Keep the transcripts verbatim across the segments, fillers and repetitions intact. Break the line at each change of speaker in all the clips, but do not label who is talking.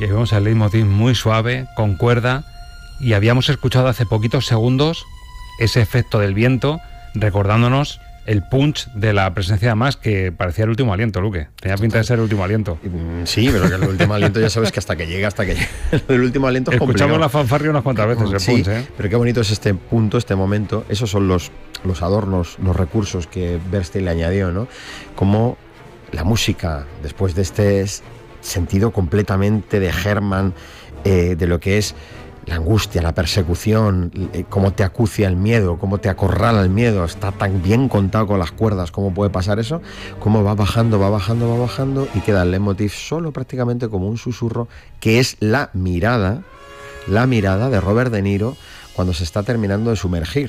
y vemos el leitmotiv muy suave, con cuerda, y habíamos escuchado hace poquitos segundos ese efecto del viento, recordándonos el punch de la presencia de más, que parecía el último aliento, Luque. Tenía pinta de ser el último aliento.
Sí, pero que el último aliento ya sabes que hasta que llega, hasta que llega. El último aliento es
Escuchamos
complicado.
la fanfarria unas cuantas veces, el
sí,
punch, ¿eh?
Pero qué bonito es este punto, este momento. Esos son los, los adornos, los recursos que Bernstein le añadió, ¿no? Como la música, después de este sentido completamente de Herrmann, eh, de lo que es la angustia, la persecución, eh, cómo te acucia el miedo, cómo te acorrala el miedo, está tan bien contado con las cuerdas, cómo puede pasar eso, cómo va bajando, va bajando, va bajando, y queda el leitmotiv solo prácticamente como un susurro, que es la mirada, la mirada de Robert De Niro cuando se está terminando de sumergir.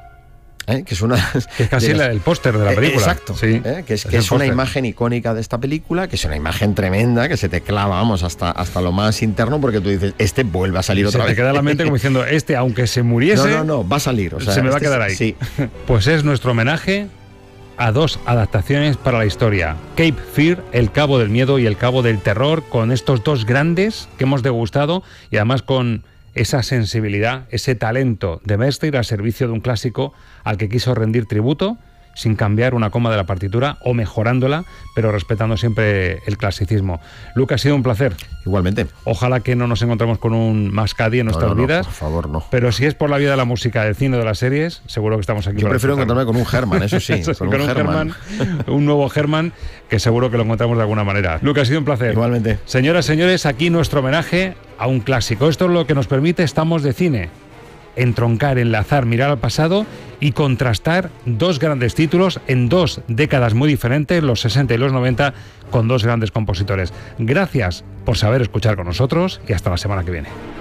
¿Eh? Que es una
que es casi las... el póster de la película.
Eh, exacto,
sí,
¿eh? que es, es, que es una imagen icónica de esta película, que es una imagen tremenda, que se te clava, vamos, hasta, hasta lo más interno, porque tú dices, este vuelve a salir
se
otra
te
vez.
Se te queda en la mente como diciendo, este, aunque se muriese...
No, no, no, va a salir. O sea,
se me va
este
a quedar ahí.
Sí.
Pues es nuestro homenaje a dos adaptaciones para la historia. Cape Fear, El Cabo del Miedo, y El Cabo del Terror, con estos dos grandes que hemos degustado, y además con esa sensibilidad, ese talento de Bernstein al servicio de un clásico al que quiso rendir tributo sin cambiar una coma de la partitura o mejorándola, pero respetando siempre el clasicismo. Luca, ha sido un placer.
Igualmente.
Ojalá que no nos encontremos con un Mascadi en nuestras
no, no, no,
vidas.
por favor, no.
Pero si es por la vida de la música, del cine, de las series, seguro que estamos aquí.
Yo prefiero encontrarme con un Herrmann, eso sí.
eso sí
con,
con
un,
un
Herrmann.
Herrmann, un nuevo Herrmann, que seguro que lo encontramos de alguna manera. Luca, ha sido un placer.
Igualmente.
Señoras, señores, aquí nuestro homenaje a un clásico. Esto es lo que nos permite Estamos de Cine. Entroncar, enlazar, mirar al pasado y contrastar dos grandes títulos en dos décadas muy diferentes, los sesenta y los noventa, con dos grandes compositores. Gracias por saber escuchar con nosotros y hasta la semana que viene.